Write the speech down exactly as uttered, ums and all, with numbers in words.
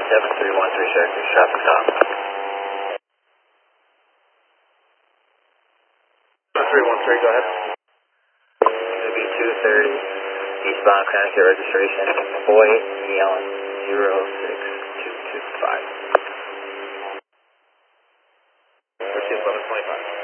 seven three one three, Syracuse, traffic stop. seven three one three, go ahead. It's going to be two thirty, eastbound Connecticut registration, Boyd, Neon, zero six two two five. Proceed eleven twenty-five.